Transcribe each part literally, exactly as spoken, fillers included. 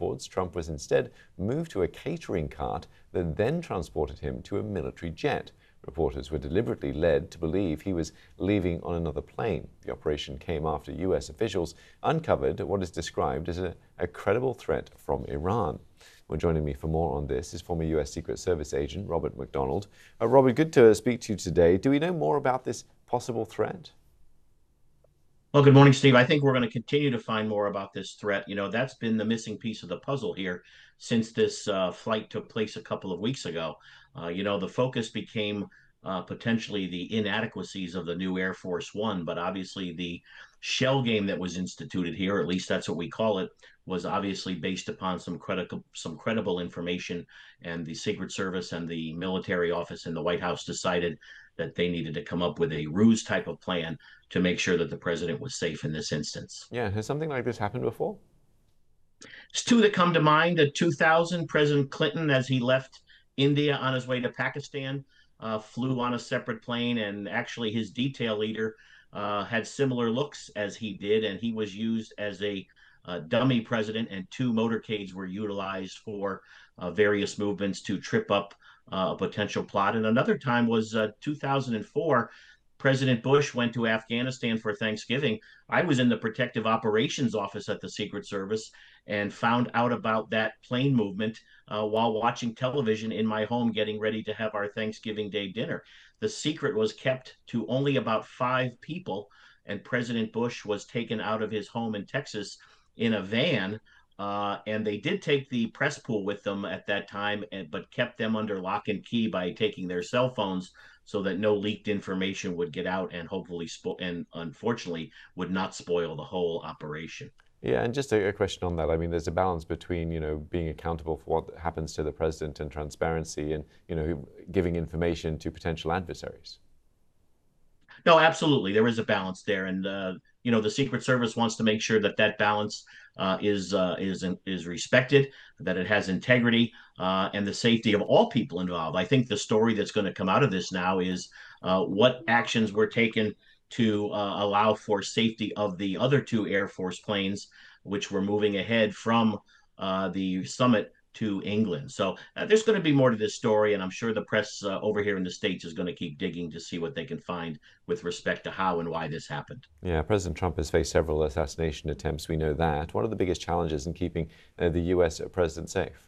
reports, Trump was instead moved to a catering cart that then transported him to a military jet. Reporters were deliberately led to believe he was leaving on another plane. The operation came after U S officials uncovered what is described as a, a credible threat from Iran. Well, joining me for more on this is former U S Secret Service agent Robert McDonald. Uh, Robert, good to speak to you today. Do we know more about this possible threat? Well, good morning, Steve. I think we're going to continue to find more about this threat. You know, that's been the missing piece of the puzzle here since this uh, flight took place a couple of weeks ago. Uh, you know, the focus became uh, potentially the inadequacies of the new Air Force One, but obviously the shell game that was instituted here, at least that's what we call it, was obviously based upon some credible some credible information, and the Secret Service and the military office in the White House decided that they needed to come up with a ruse type of plan to make sure that the president was safe in this instance. Yeah, has something like this happened before? There's two that come to mind. In two thousand, President Clinton, as he left India on his way to Pakistan, uh, flew on a separate plane, and actually his detail leader uh, had similar looks as he did, and he was used as a uh, dummy president, and two motorcades were utilized for uh, various movements to trip up uh, a potential plot. And another time was uh, two thousand four. President Bush went to Afghanistan for Thanksgiving. I was in the protective operations office at the Secret Service and found out about that plane movement uh, while watching television in my home, getting ready to have our Thanksgiving Day dinner. The secret was kept to only about five people, and President Bush was taken out of his home in Texas in a van. Uh, and they did take the press pool with them at that time, and, but kept them under lock and key by taking their cell phones so that no leaked information would get out and hopefully, spo- and unfortunately, would not spoil the whole operation. Yeah, and just a, a question on that. I mean, there's a balance between, you know, being accountable for what happens to the president and transparency and, you know, giving information to potential adversaries. No, absolutely. There is a balance there, and uh, you know the Secret Service wants to make sure that that balance uh, is uh, is is respected, that it has integrity, uh, and the safety of all people involved. I think the story that's going to come out of this now is uh, what actions were taken to uh, allow for safety of the other two Air Force planes, which were moving ahead from uh, the summit to England. So uh, there's going to be more to this story, and I'm sure the press uh, over here in the States is going to keep digging to see what they can find with respect to how and why this happened. Yeah, President Trump has faced several assassination attempts. We know that. What are the biggest challenges in keeping uh, the U S president safe?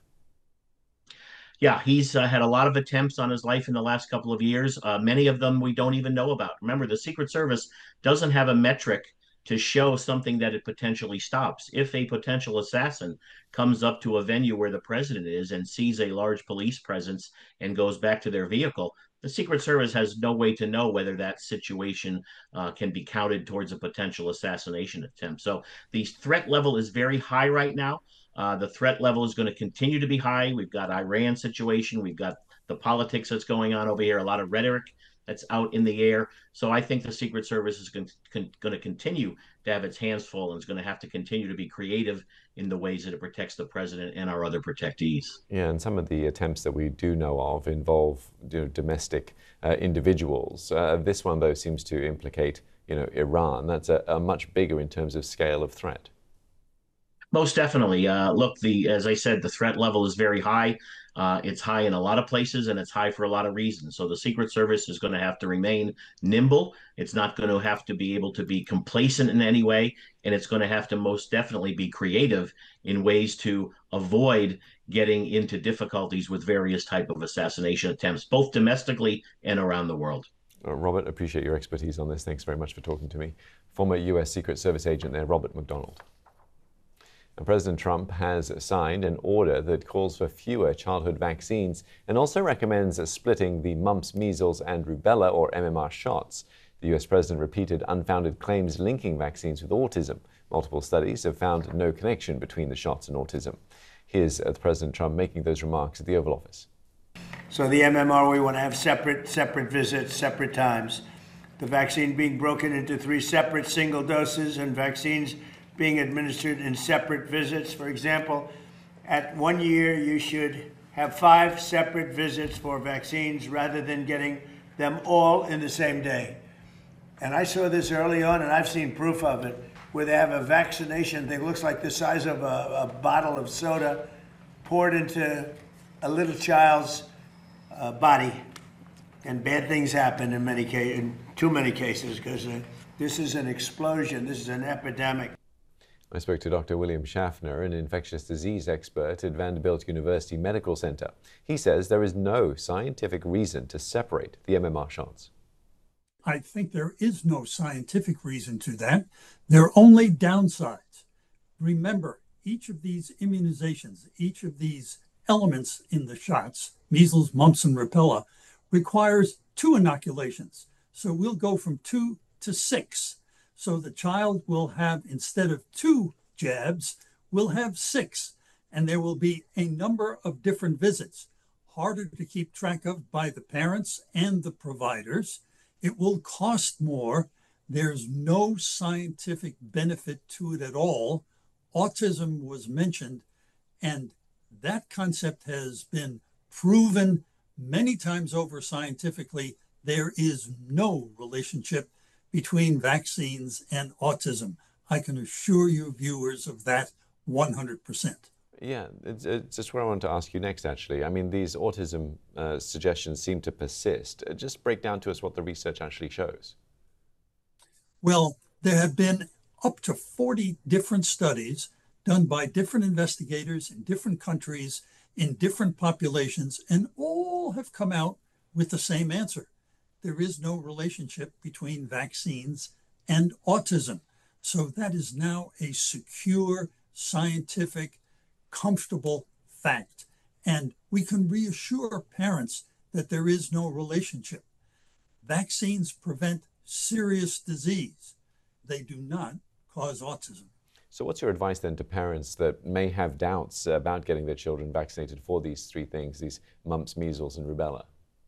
Yeah, he's uh, had a lot of attempts on his life in the last couple of years. Uh, many of them we don't even know about. Remember, the Secret Service doesn't have a metric to show something that it potentially stops. If a potential assassin comes up to a venue where the president is and sees a large police presence and goes back to their vehicle, the Secret Service has no way to know whether that situation uh, can be counted towards a potential assassination attempt. So the threat level is very high right now. Uh, the threat level is going to continue to be high. We've got Iran situation. We've got the politics that's going on over here, a lot of rhetoric that's out in the air. So I think the Secret Service is going to, con- going to continue to have its hands full, and is going to have to continue to be creative in the ways that it protects the president and our other protectees. Yeah, and some of the attempts that we do know of involve, you know, domestic uh, individuals. Uh, this one, though, seems to implicate, you know, Iran. That's a, a much bigger in terms of scale of threat. Most definitely. Uh, look, the as I said, the threat level is very high. Uh, it's high in a lot of places, and it's high for a lot of reasons. So the Secret Service is going to have to remain nimble. It's not going to have to be able to be complacent in any way, and it's going to have to most definitely be creative in ways to avoid getting into difficulties with various type of assassination attempts, both domestically and around the world. Uh, Robert, appreciate your expertise on this. Thanks very much for talking to me. Former U S Secret Service agent there, Robert McDonald. And President Trump has signed an order that calls for fewer childhood vaccines and also recommends splitting the mumps, measles, and rubella, or M M R, shots. The U S president repeated unfounded claims linking vaccines with autism. Multiple studies have found no connection between the shots and autism. Here's uh, President Trump making those remarks at the Oval Office. So the M M R, we want to have separate, separate visits, separate times. The vaccine being broken into three separate single doses, and vaccines being administered in separate visits. For example, at one year, you should have five separate visits for vaccines rather than getting them all in the same day. And I saw this early on, and I've seen proof of it. where they have a vaccination thing, looks like the size of a, a bottle of soda, poured into a little child's uh, body, and bad things happen in many cases, in too many cases, because uh, this is an explosion. This is an epidemic. I spoke to Doctor William Schaffner, an infectious disease expert at Vanderbilt University Medical Center. He says there is no scientific reason to separate the M M R shots. I think there is no scientific reason to that. There are only downsides. Remember, each of these immunizations, each of these elements in the shots, measles, mumps, and rubella, requires two inoculations. So we'll go from two to six. So the child will have, instead of two jabs, will have six. And there will be a number of different visits, harder to keep track of by the parents and the providers. It will cost more. There's no scientific benefit to it at all. Autism was mentioned, and that concept has been proven many times over scientifically. There is no relationship between vaccines and autism. I can assure you, viewers, of that one hundred percent. Yeah, it's, it's just what I wanted to ask you next, actually. I mean, these autism uh, suggestions seem to persist. Uh, just break down to us what the research actually shows. Well, there have been up to forty different studies done by different investigators in different countries, in different populations, and all have come out with the same answer. There is no relationship between vaccines and autism. So that is now a secure, scientific, comfortable fact. And we can reassure parents that there is no relationship. Vaccines prevent serious disease. They do not cause autism. So what's your advice then to parents that may have doubts about getting their children vaccinated for these three things, these mumps, measles, and rubella?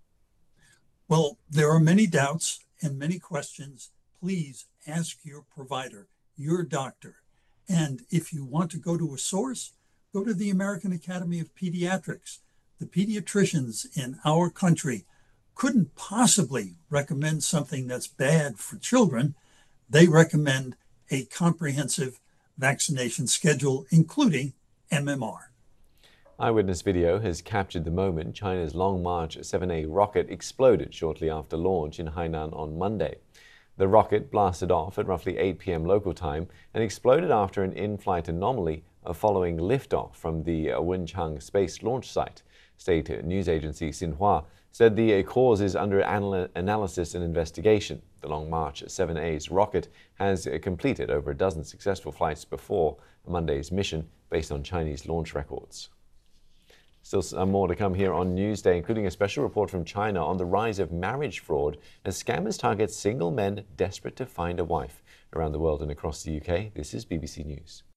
Well, there are many doubts and many questions. Please ask your provider, your doctor. And if you want to go to a source, go to the American Academy of Pediatrics. The pediatricians in our country couldn't possibly recommend something that's bad for children. They recommend a comprehensive vaccination schedule, including M M R. Eyewitness video has captured the moment China's Long March seven A rocket exploded shortly after launch in Hainan on Monday. The rocket blasted off at roughly eight p m local time and exploded after an in-flight anomaly following liftoff from the Wenchang space launch site. State news agency Xinhua said the cause is under anal analysis and investigation. The Long March seven A's rocket has completed over a dozen successful flights before Monday's mission based on Chinese launch records. Still some more to come here on Newsday, including a special report from China on the rise of marriage fraud as scammers target single men desperate to find a wife. Around the world and across the U K, this is B B C News.